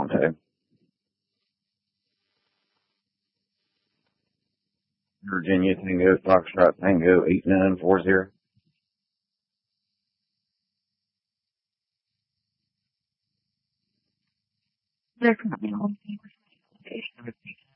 Toronto. Virginia Tango Foxtrot Tango 8940. They're currently on the